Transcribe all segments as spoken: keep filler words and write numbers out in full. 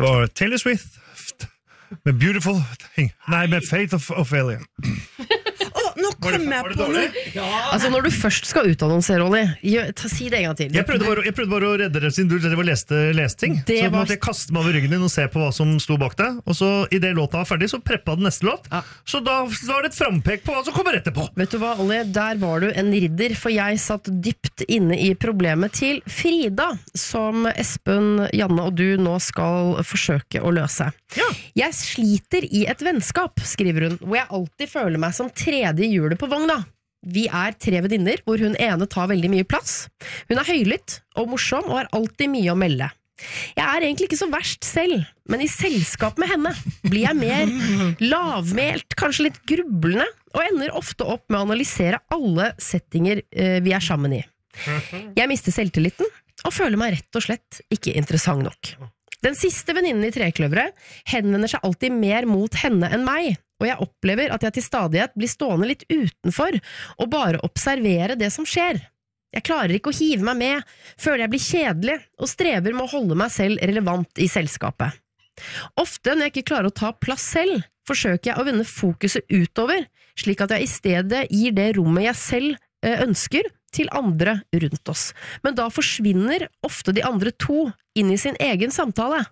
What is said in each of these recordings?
Det var Taylor Swift med Beautiful Thing. Nei, med Faith of Ophelia. Åh, nå kom jeg på noe. Ja. Altså, når du først skal utannonsere, Olli, si det en gang til. Jeg prøvde bare, jeg prøvde bare å redde det, siden du det var leste, leste ting. Det så var... måtte jeg kaste meg over ryggen din og se på hva som sto bak deg. Og så, i det låta var ferdig, så preppa den neste låt. Ja. Så da var det et frampek på hva som kommer etterpå. Vet du hva, Olli? Der var du en ridder, for jeg satt dypt inne i problemet til Frida, som Espen, Janne og du nå skal forsøke å løse. Ja. Jeg sliter i et vennskap, skriver hun, hvor jeg alltid føler meg som tredje hjulet på vogna. Vi er tre venninner, hvor hun ene tar veldig mye plass. Hun er høylytt og morsom og har alltid mye å melde. Jeg er egentlig ikke så verst selv, men i selskap med henne blir jeg mer lavmælt, kanskje litt grublende, og ender ofte opp med å analysere alle settinger eh, vi er sammen i. Jeg mister selvtilliten, og føler meg rett og slett ikke interessant nok. Den siste venninnen i trekløveret henvender seg alltid mer mot henne enn meg, og jeg opplever at jeg til stadighet blir stående litt utenfor og bare observere det som skjer. Jeg klarer ikke å hive meg med, føler jeg blir kjedelig og strever med å holde meg selv relevant i selskapet. Ofte når jeg ikke klarer å ta plass selv, forsøker jeg å vende fokuset utover, slik at jeg i stedet gir det rommet jeg selv ønsker til andre rundt oss. Men da forsvinner ofte de andre to inn i sin egen samtale.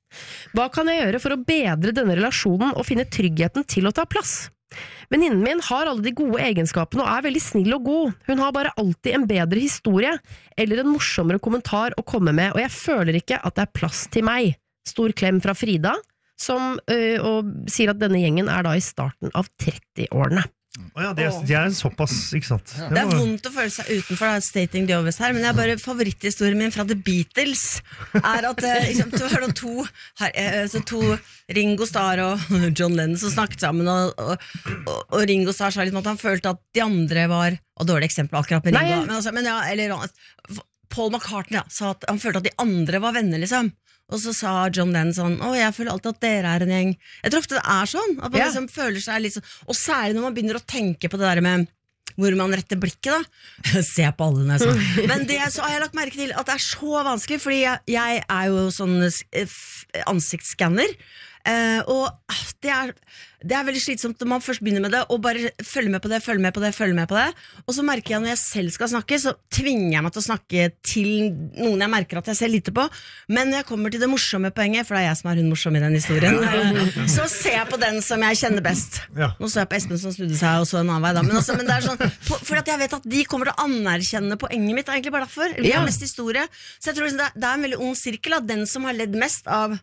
Hva kan jeg gjøre for å bedre denne relasjonen og finne tryggheten til å ta plass? Venninnen min har alle de gode egenskapene og er veldig snill og god. Hun har bare alltid en bedre historie eller en morsommere kommentar å komme med, og jeg føler ikke at det er plass til meg. Stor klem fra Frida, som øh, og sier at denne gjengen er da i starten av trettiårene. Oh ja, det, er, det er såpass, ikke sant? Ja. Det er vondt å føle seg utenfor, det er stating the obvious her, men jeg er bare favoritthistorien min fra The Beatles er at liksom, det var to, her, så to Ringo Starr og John Lennon som snakket sammen, og, og, og, og Ringo Starr sa liksom at han følte at de andre var, og dårlig eksempel akkurat med Ringo, men, altså, men ja, eller Paul McCartney ja, sa at han følte at de andre var venner liksom. Og så sa John Lennon sånn, å, jeg føler alltid at dere er en gjeng. Jeg tror ofte det er sånn, at man yeah. liksom føler seg litt sånn, og særlig når man begynner å tenke på det der med hvor man retter blikket da. Se på alle når jeg sånn. Men det så har jeg lagt merke til at det er så vanskelig, fordi jeg, jeg er jo sånn ansiktsskanner, uh, og det er, det er veldig slitsomt når man først begynner med det, og bare følge med på det, følge med på det, følge med på det. Og så merker jeg når jeg selv skal snakke, så tvinger jeg meg til å snakke til noen jeg merker at jeg ser lite på. Men når jeg kommer til det morsomme poenget, for det er jeg som er hun morsom i den historien, så ser jeg på den som jeg kjenner best. Ja. Nå så jeg på Espen som snudde seg og så en annen vei da, men, også, men det er sånn, på, for at jeg vet at de kommer til å anerkjenne poenget mitt, egentlig bare derfor. Vi har mest historie. Så jeg tror liksom, det, er, det er en veldig ond sirkel, at den som har ledd mest av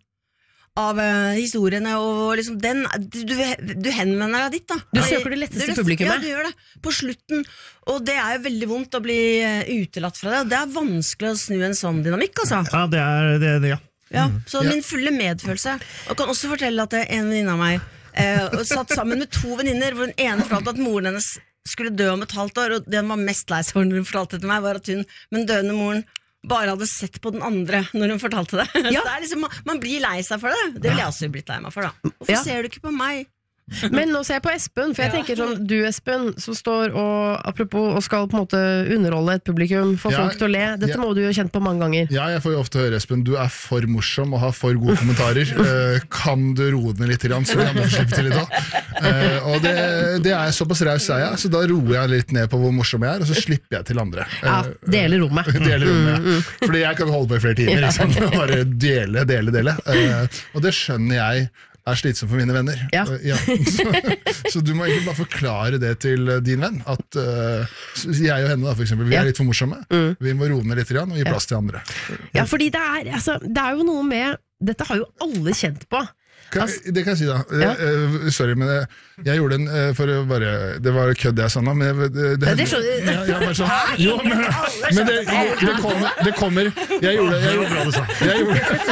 av uh, historiene og liksom den, du, du henvender deg dit da. Du søker det letteste publikummet. Ja, du gjør det. På slutten, og det er jo veldig vondt å bli uh, utelatt fra det, og det er vanskelig å snu en sånn dynamikk, altså. Ja, det er det, det ja. Ja, så min fulle medfølelse. Og kan også fortelle at en venninne av meg uh, satt sammen med to venninner, hvor den ene fortalte at moren hennes skulle dø om et halvt år, og det hun var mest lei seg for når hun fortalte til meg, var at hun, men døende moren, bare hadde sett på den andre når hun fortalte det. Ja. Så det er liksom, man, man blir lei seg for det. Det ville jeg også blitt lei meg for da. Hvorfor ja. Ser du ikke på meg? Men nå ser jeg på Espen, for jeg tenker sånn, du Espen, som står og, apropos, og skal på en måte underholde et publikum, få ja, folk til å le. Dette ja. Må du jo kjent på mange ganger. Ja, jeg får jo ofte høre, Espen, du er for morsom og har for gode kommentarer. uh, kan du roe den litt, så kan du slippe til litt da. Uh, og det, det er såpass raus er jeg, så da roer jeg litt ned på hvor morsom jeg er, og så slipper jeg til andre. Uh, ja, dele rommet. Dele rommet, ja. Fordi jeg kan holde på i flere timer, liksom. Bare dele, dele, dele. Uh, og det skjønner jeg er slitsom for mine venner. Ja. Ja. Så, så du må egentlig bare forklare det til din venn, at uh, jeg og henne da, for eksempel, vi er litt for morsomme, mm. vi må roe ned litt og gi plass ja. Til andre. Ja, fordi det er, altså, det er jo noe med, dette har jo alle kjent på. Kan, det kan jeg si da. Ja. Uh, sorry, men jeg, jeg gjorde en uh, for å bare, det var kødd jeg sa nå, men det, det, det, det skjønner ja, ja, bare sånn. Jo, men, men det, det, kommer, det kommer, jeg gjorde jeg gjorde bra det sa. Jeg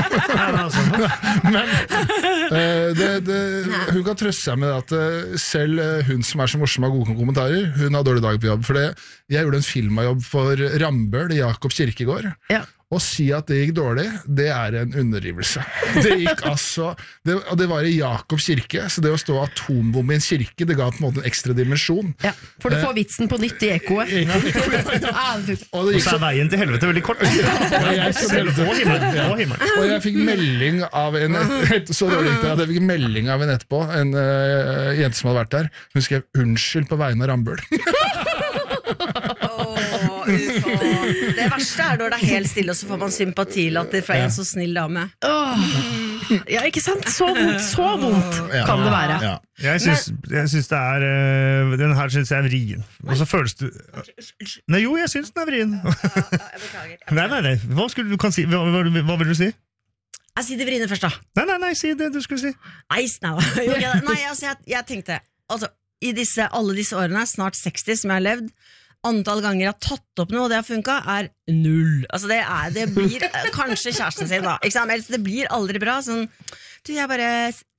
gjorde men uh, det, det, hun kan trøste seg med at uh, selv uh, hun som er så morsom har gode kommentarer, hun har dårlig dag på jobb, for det, jeg gjorde en filmajobb for Rambøll i Jakob Kirkegård. Ja. Å si at det gikk dårlig, det er en underdrivelse. Det gikk altså, det, og det var i Jakob kirke, så det å stå atombombe i en kirke, det ga på en måte en ekstra dimensjon. Ja, for du får vitsen på nytt i ekoet. Og så er veien til helvete veldig kort. Ja, og, jeg, ja. og jeg fikk melding av en, så dårlig at jeg fikk melding av en etterpå, en uh, jente som hadde vært der, hun skrev unnskyld på vegne av Rambøll. Det verste er når det er helt stille, og så får man sympatilatter fra en så snill dame. Åh, ja, ikke sant? Så vondt, så vondt kan det være. Ja. Jeg syns, jeg syns det er uh, den her syns jeg er vrien. Og så føles du Nei, jo, jeg syns den er vrien. Nei, nei, nei. Hva skulle du kan si? Hva, hva, hva vil du si? Jeg sier det vriene først da. Nei, nei, nei, si det du skulle si. Nei, nei, altså, jeg, jeg tenkte altså, i disse, alle disse årene, snart seksti som jeg har levd, antall ganger jeg har tatt opp noe og det har funket, er null. Altså det, er, det blir kanskje kjæresten sin da, ikke sant? Det blir aldri bra. Sånn, du, jeg bare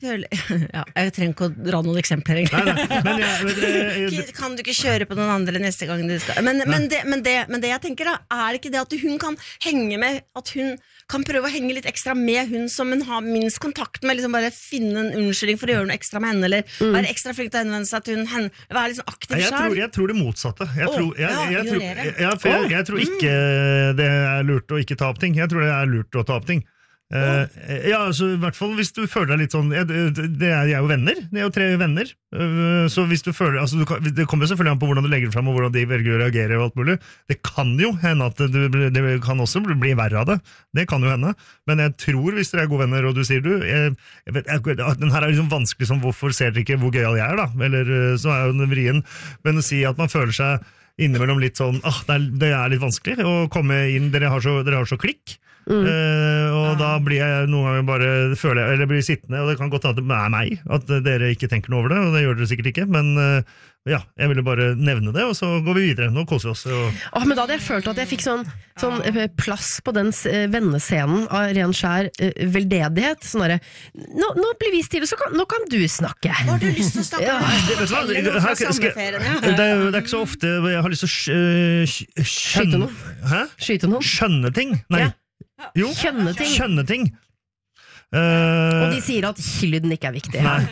ja, jeg trenger ikke å dra noen eksempler. Nei, nei, men jeg, men det, kan du ikke kjøre på noen andre neste gang du skal? Men, men, det, men, det, men det jeg tenker da, er ikke det at hun kan henge med, at hun kan prøve å henge litt ekstra med hun som hun har minst kontakt med, liksom bare finne en unnskyldning for å gjøre noe ekstra med henne, eller mm. være ekstra flink til å henvende seg til hun, henne, være liksom aktiv selv. Jeg tror, jeg tror det motsatte. Jeg, oh, tror, jeg, ja, jeg, jeg, tror, jeg, jeg, jeg, jeg tror ikke mm. det er lurt å ikke ta opp ting. Jeg tror det er lurt å ta opp ting. Uh, ja, altså i hvert fall hvis du føler deg litt sånn jeg, det er, jeg er jo venner, det er jo tre venner uh, så hvis du føler altså, du kan, det kommer selvfølgelig an på hvordan du legger det frem og hvordan de velger å reagere og alt mulig, det kan jo hende at du, det kan også bli verre av det, det kan jo hende, men jeg tror hvis dere er gode venner og du sier du jeg, jeg vet, jeg, den her er liksom vanskelig sånn, hvorfor ser dere ikke hvor gøyal jeg er da, eller så er jo den vrien, men å si at man føler seg innimellom litt sånn, ah, det, er, det er litt vanskelig å komme inn, dere har så, dere har så klikk. Mm. Uh, og ah. da blir jeg noen ganger bare føler jeg, eller blir sittende, og det kan godt at det er meg, at dere ikke tenker noe over det, og det gjør dere sikkert ikke, men uh, ja, jeg ville bare nevne det, og så går vi videre. Nå koser vi oss. Og... Oh, men da hadde jeg følt at jeg fikk sånn, sånn plass på den vennescenen av ren skjær uh, veldedighet. Sånn der, nå, nå blir vi stille, så kan, nå kan du snakke. Hva har du lyst til å snakke om? Ja. Det, vet du hva? Det, her, skal, det, er, det er ikke så ofte jeg har lyst til å skjønne... Skyte noen? Hæ? Skyte noen? Skjønne ting? Nei. Ja. Jo, skjønne ting. Skjønne ting. Uh, og de sier at lyden ikke er viktig. Nei,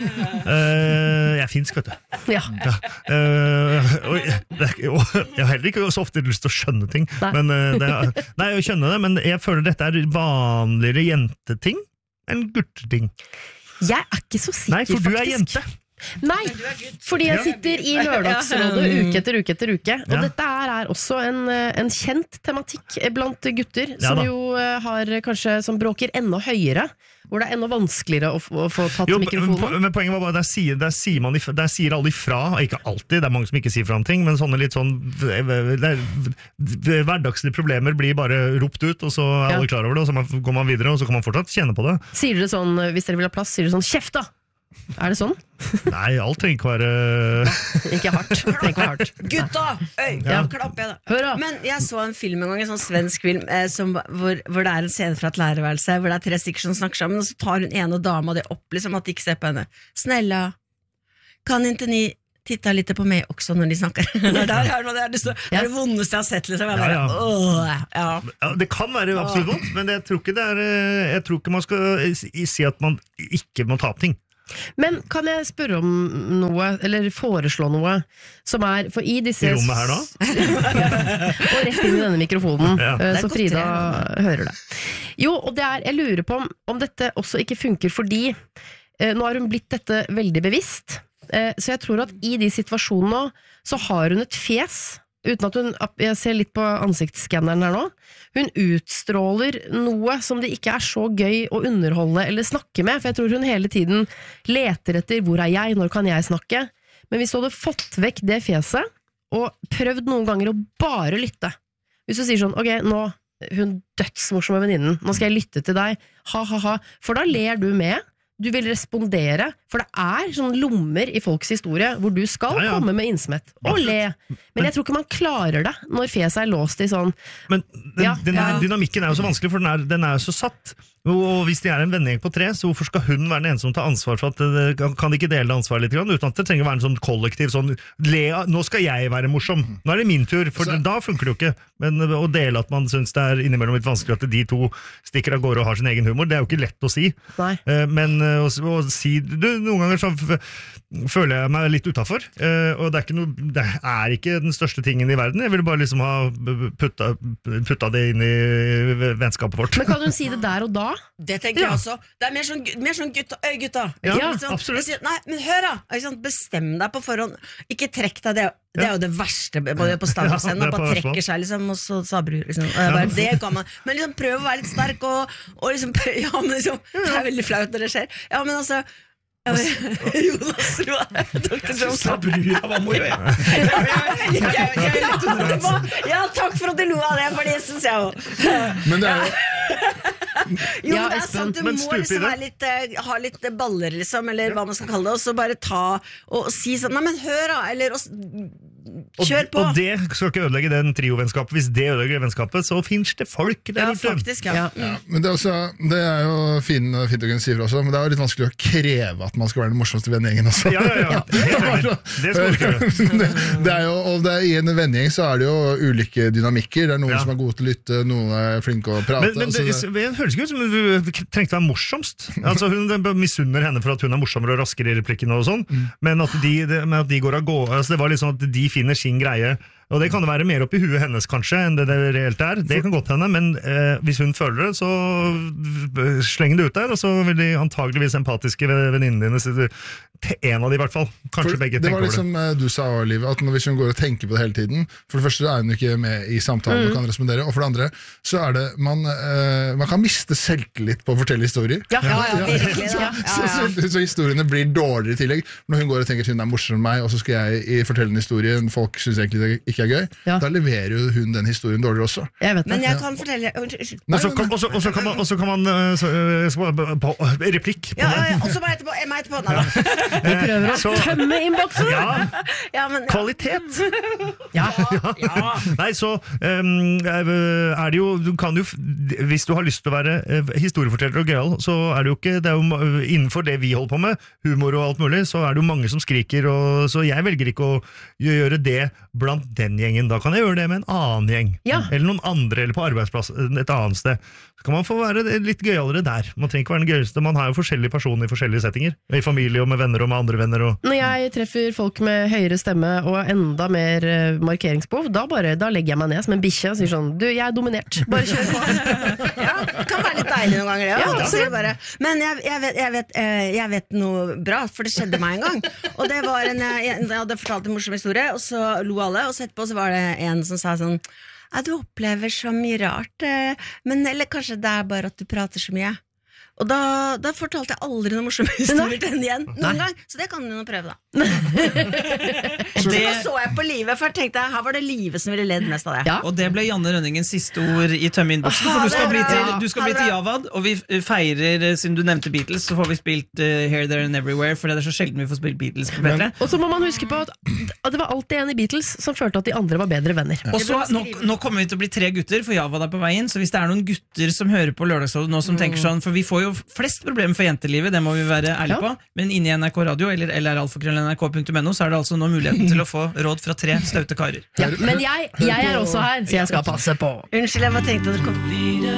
uh, jeg er finsk, vet du. Ja. Ja. Uh, og, det, og, jeg har heller ikke så ofte lyst til å skjønne ting. Nei, men, uh, det er, nei jeg skjønner det, men jeg føler dette er vanligere jenteting enn gutteting. Jeg er ikke så sikker, nei, for du faktisk. Er jente. Nei, fordi jeg sitter i Lørdagsrådet uke etter uke etter uke, og ja. Dette er, er også en, en kjent tematikk blant gutter, ja, som jo har kanskje som bråker enda høyere, hvor det er enda vanskeligere å, å få tatt jo, mikrofonen. Men poenget var bare, der sier, der sier, man, der sier alle ifra, ikke alltid, det er mange som ikke sier fra om ting, men sånne litt sånn hverdagslige problemer blir bare ropt ut, og så er alle klar over det, og så går man videre, og så kan man fortsatt kjenne på det. Sier dere sånn, hvis dere vil ha plass, sier dere sånn, kjeft da! Er det sånn? Nei, alt trenger ikke være Ikke hardt, trenger ikke være hardt. Gutta! Øy, ja. Klapp jeg da. Hør, men jeg så en film en gang, en sånn svensk film eh, som, hvor, hvor det er en scene fra et lærerværelse, hvor det er tre stykker som snakker sammen, og så tar hun ene dama det opp, liksom at de ikke ser på henne. Snälla, kan ikke ni titta litt på meg også når de snakker? det, er, det, er, det, er det, det er det vondeste jeg har sett, liksom. Jeg bare, ja, ja. Åh, ja. Ja, det kan være absolutt vondt, men jeg tror ikke det er Jeg tror ikke man skal si at man ikke må ta opp ting. Men kan jeg spørre om noe, eller foreslå noe, som er for i disse I rommet her da? og rett inn i denne mikrofonen, ja. Så Frida godt, hører det. Jo, og det er, jeg lurer på om, om dette også ikke funker, fordi eh, nå har hun blitt dette veldig bevisst, eh, så jeg tror at i de situasjonene nå, så har hun et fjes, uten at hun, jeg ser litt på ansiktsskanneren her nå, hun utstråler noe som det ikke er så gøy å underholde eller snakke med, for jeg tror hun hele tiden leter etter hvor er jeg, når kan jeg snakke, men hvis du hadde fått vekk det fjeset, og prøvd noen ganger å bare lytte, hvis du sier sånn, ok, nå, hun dødsmorsomme venninnen, nå skal jeg lytte til deg, ha ha ha, for da ler du med, du vil respondere, for det er sånne lommer i folks historie hvor du skal ja, ja. komme med innsmett og le. Men jeg tror ikke man klarer det når fjeset er låst i sånn. Men den, ja, den ja. dynamikken er jo så vanskelig, for den er, den er jo så satt. Og hvis de er en vennegjeng på tre, så hvorfor skal hun være den eneste som tar ansvar for at det, kan de ikke dele ansvar litt, uten at det trenger å være en sånn kollektiv sånn, Lea, nå skal jeg være morsom, nå er det min tur, for så, da funker det jo ikke. Men å dele at man synes det er innimellom litt vanskelig at de to stikker av gårde og har sin egen humor, det er jo ikke lett å si. Nei. Men å, å si, du, noen ganger så føler jeg meg litt utenfor, og det er, ikke noe, det er ikke den største tingen i verden, jeg ville bare liksom ha putta, putta det inn i vennskapet vårt. Men kan du si det der og da? Det tenker ja. jeg også. Det er mer sånn, mer sånn gutta, øy gutta. Ja, liksom, absolutt. Sier, nei, men hør da, liksom, bestem deg på forhånd. Ikke trekk deg, det, det er jo det verste både på standup-scenen, ja, bare trekker seg liksom, og så sabrer liksom. Og jeg bare, det kan man. Men liksom prøv å være litt sterk og, og liksom, ja, men liksom, det er veldig flaut når det skjer. Ja, men altså Jonas Roa Sabrura var moro Ja, takk for at du lo av det, for det synes jeg også. Men det er jo Jo, ja, men det er sant, du må liksom være litt, uh, ha litt baller liksom, eller hva man skal kalle det, og så bare ta og si sånn, nei, men hør da, eller og, kjør på. Og, og det skal ikke ødelegge den triovennskapet. Hvis det ødelegger vennskapet, så finnes det folk der ja, faktisk, ja. Ja. Ja, men det er, også, det er jo fin, fint å kunne si for også, men det er jo litt vanskelig å kreve at man skal være den morsomste vennegjengen også. Ja, ja, ja. Det, det skal du ikke det, det er jo, og det er, i en vennegjeng så er det jo ulike dynamikker. Det er noen ja. som er gode til å lytte, noen er flinke å prate. Men, men det, altså, det høres ikke ut som du trengte å være morsomst. Altså, hun misunner henne for at hun er morsommere og raskere i replikkene og sånn, mm. men, at de, det, men at de går av gå, altså, det var liksom at de finner sin greie, og det kan være mer opp i huet hennes kanskje enn det det reelt er, det kan godt hende, men eh, hvis hun føler det, så sleng det ut der, og så vil de antageligvis empatiske venninnene dine si en av de i hvert fall, kanskje for begge det var tenker liksom over det. Du sa også, Liv, at hvis hun går og tenker på det hele tiden, for det første er hun ikke med i samtalen mm. og kan respondere, og for det andre så er det, man, eh, man kan miste selvtillit på å fortelle historier. Ja, ja, ja, virkelig, så, så, så, så, så historiene blir dårligere i tillegg, når hun går og tenker at hun er morsom enn meg, og så skal jeg fortelle en historie, folk synes egentlig det ikke er gøy, ja. Da leverer jo hun den historien dårligere også. Jeg vet det. Men jeg kan fortelle Og så kan man, kan man så, så, på, replikk på ja, ja, ja, og så bare etterpå, meg etterpå nei, vi prøver å så, tømme innboksen ja, ja, men, ja. Kvalitet ja, ja. ja. Nei, så um, er det jo du kan jo, hvis du har lyst til å være uh, historieforteller og gøyal, så er det jo ikke det er jo innenfor det vi holder på med, humor og alt mulig, så er det jo mange som skriker, og, så jeg velger ikke å gjøre det blant den gjengen, da kan jeg gjøre det med en annen gjeng, ja. eller noen andre, eller på arbeidsplass et annet sted. Så kan man få være litt gøyalere der. Man trenger ikke være den gøyeste, man har jo forskjellige personer i forskjellige settinger, i familie og med venner og med andre venner. Og... Når jeg treffer folk med høyere stemme og enda mer uh, markeringsbehov, da, bare, da legger jeg meg ned som en bikkje og sier sånn, du, jeg er dominert, bare kjør på. Ja, det kan være litt deilig noen ganger, ja. Ja, da, bare. Men jeg, jeg, vet, jeg, vet, jeg vet noe bra, for det skjedde meg en gang. Og det var en, jeg, jeg hadde fortalt en morsom historie, og så lo alle, og så etterpå så var det en som sa sånn, ja, du opplever så mye rart, men eller kanskje det er bare at du prater så mye. Og da, da fortalte jeg aldri noen morsomme historier til henne igjen, noen Nei. gang. Så det kan du nå prøve, da. Så det... så jeg på Livet, for jeg tenkte, her var det Livet som ville ledd mest av det. Ja. Og det ble Janne Rønningens siste ord i Tømme innboksen, for du skal bli til, du skal bli til Javad, og vi feirer, siden du nevnte Beatles, så får vi spilt uh, Here, There and Everywhere, for det er så sjelden vi får spilt Beatles på P tre. Og så må man huske på at, at det var alltid en i Beatles som følte at de andre var bedre venner. Og så, nå, nå kommer vi til å bli tre gutter, for Javad er på veien, så hvis det er noen gutter som hører på Lørdagsrådet nå som mm. tenker sånn, for vi får jo flest problemer for jentelivet, det må vi være ærlige ja. på, men inne i N R K Radio eller l r alfakrøll n r k punktum n o så er det altså nå muligheten til å få råd fra tre staute karer. Ja, men jeg, jeg er også her, så jeg skal passe på. Unnskyld, jeg bare tenkte at det kom